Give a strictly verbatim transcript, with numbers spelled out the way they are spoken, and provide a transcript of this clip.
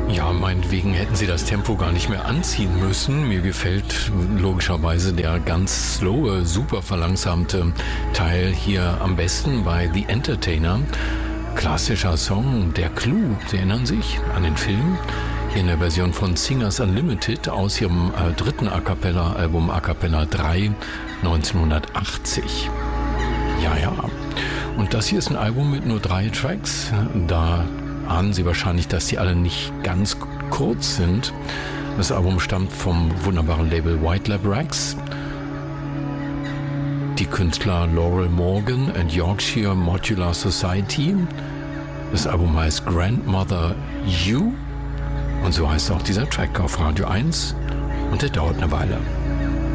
Ja, meinetwegen hätten sie das Tempo gar nicht mehr anziehen müssen. Mir gefällt logischerweise der ganz slowe, super verlangsamte Teil hier am besten bei The Entertainer. Klassischer Song, der Clou. Sie erinnern sich an den Film? Hier in der Version von Singers Unlimited aus ihrem äh, dritten A Cappella Album A Cappella drei neunzehnhundertachtzig. Ja, ja. Und das hier ist ein Album mit nur drei Tracks. Da ahnen Sie wahrscheinlich, dass die alle nicht ganz kurz sind. Das Album stammt vom wunderbaren Label White Lab Rex. Die Künstler Laurel Morgan and Yorkshire Modular Society. Das Album heißt Grandmother You. Und so heißt auch dieser Track auf Radio eins. Und der dauert eine Weile.